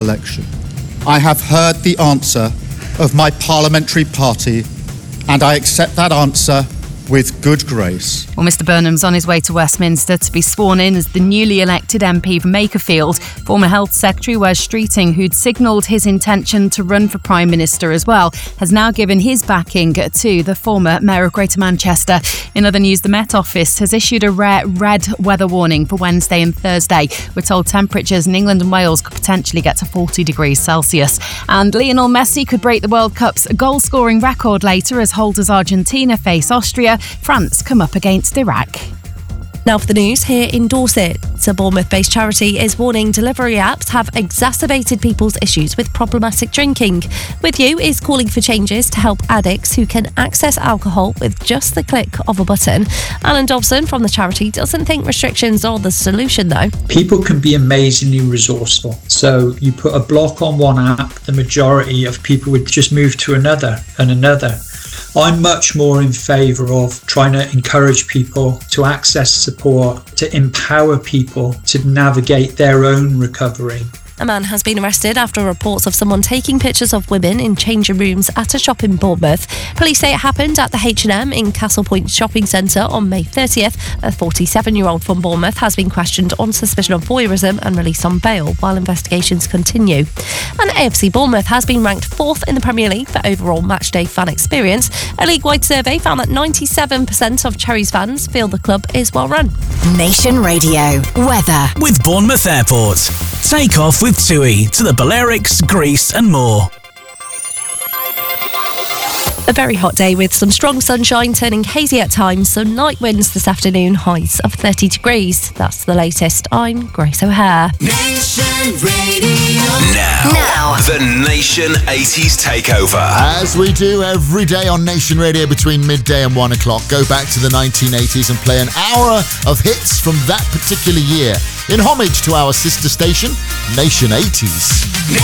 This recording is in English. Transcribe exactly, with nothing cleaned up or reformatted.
election. I have heard the answer of my parliamentary party, and I accept that answer with good grace. Well, Mr Burnham's on his way to Westminster to be sworn in as the newly elected M P for Makerfield. Former Health Secretary Wes Streeting, who'd signalled his intention to run for Prime Minister as well, has now given his backing to the former Mayor of Greater Manchester. In other news, the Met Office has issued a rare red weather warning for Wednesday and Thursday. We're told temperatures in England and Wales could potentially get to forty degrees Celsius. And Lionel Messi could break the World Cup's goal-scoring record later as holders Argentina face Austria. France come up against Iraq. Now for the news here in Dorset. A Bournemouth-based charity is warning delivery apps have exacerbated people's issues with problematic drinking. With You is calling for changes to help addicts who can access alcohol with just the click of a button. Alan Dobson from the charity doesn't think restrictions are the solution though. People can be amazingly resourceful. So you put a block on one app, the majority of people would just move to another and another. I'm much more in favour of trying to encourage people to access support, to empower people to navigate their own recovery. A man has been arrested after reports of someone taking pictures of women in changing rooms at a shop in Bournemouth. Police say it happened at the H and M in Castle Point Shopping Centre on May thirtieth. A forty-seven-year-old from Bournemouth has been questioned on suspicion of voyeurism and released on bail while investigations continue. And A F C Bournemouth has been ranked fourth in the Premier League for overall matchday fan experience. A league-wide survey found that ninety-seven percent of Cherries fans feel the club is well run. Nation Radio weather with Bournemouth Airport. Take off with TUI to the Balearics, Greece and more. A very hot day with some strong sunshine turning hazy at times, so night winds this afternoon, highs of thirty degrees. That's the latest. I'm Grace O'Hare. Nation Radio. Now, Now. the Nation eighties Takeover. As we do every day on Nation Radio between midday and one o'clock, go back to the nineteen eighties and play an hour of hits from that particular year in homage to our sister station, Nation eighties.